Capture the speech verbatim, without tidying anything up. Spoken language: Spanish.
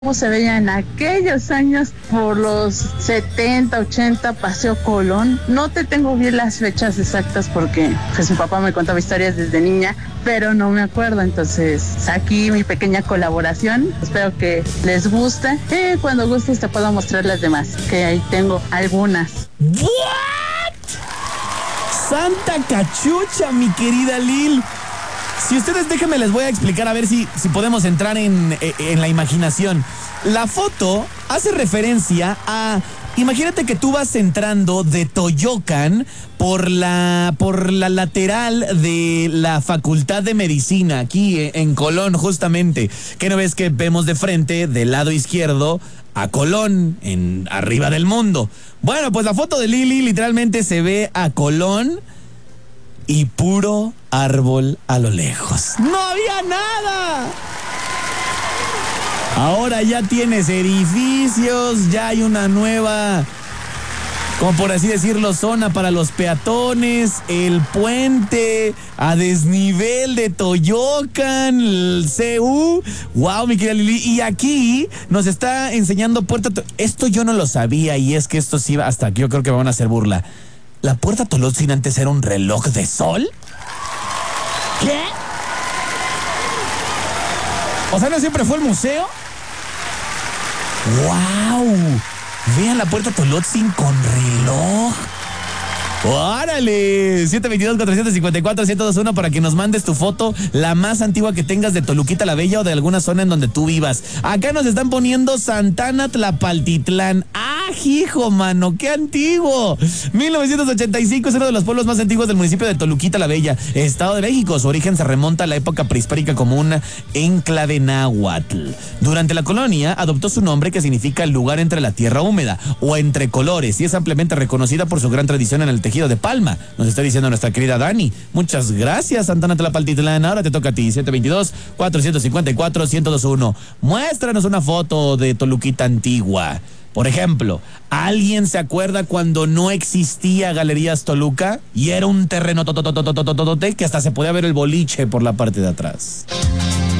cómo se veía en aquellos años por los setenta, ochenta, Paseo Colón. No te tengo bien las fechas exactas porque pues mi papá me contaba historias desde niña, pero no me acuerdo. Entonces aquí mi pequeña colaboración, espero que les guste. Eh, cuando gustes te puedo mostrar las demás, que ahí tengo algunas. ¿What? Santa cachucha, mi querida Lil. Si ustedes déjenme, les voy a explicar a ver si, si podemos entrar en, en la imaginación. La foto hace referencia a... Imagínate que tú vas entrando de Toyocan por la, por la lateral de la Facultad de Medicina, aquí en Colón, justamente. ¿Qué no ves que vemos de frente, del lado izquierdo, a Colón, en arriba del mundo? Bueno, pues la foto de Lili literalmente se ve a Colón y puro árbol a lo lejos. ¡No había nada! Ahora ya tienes edificios, ya hay una nueva, como por así decirlo, zona para los peatones, el puente a desnivel de Toyocan, el C U. Wow, mi querida Lili. Y aquí nos está enseñando Puerta to- Esto yo no lo sabía, y es que esto sí va hasta aquí, yo creo que me van a hacer burla. ¿La Puerta Tolotzin antes era un reloj de sol? ¿Qué? O sea, ¿no siempre fue el museo? ¡Wow! Vean la Puerta Tolotzin con reloj. ¡Órale! siete dos dos, cuatro cinco cuatro, uno cero dos uno para que nos mandes tu foto, la más antigua que tengas de Toluquita la Bella o de alguna zona en donde tú vivas. Acá nos están poniendo Santana Tlapaltitlán. ¡Ah, hijo, mano! ¡Qué antiguo! mil novecientos ochenta y cinco es uno de los pueblos más antiguos del municipio de Toluquita la Bella, Estado de México. Su origen se remonta a la época prehispánica como un enclave náhuatl. Durante la colonia adoptó su nombre, que significa lugar entre la tierra húmeda o entre colores, y es ampliamente reconocida por su gran tradición en el tejido de palma. Nos está diciendo nuestra querida Dani. Muchas gracias, Santana Tlapaltitlán. Ahora te toca a ti. siete dos dos, cuatro cinco cuatro, uno cero dos uno. Muéstranos una foto de Toluquita antigua. Por ejemplo, ¿alguien se acuerda cuando no existía Galerías Toluca y era un terreno tototototototote que hasta se podía ver el boliche por la parte de atrás?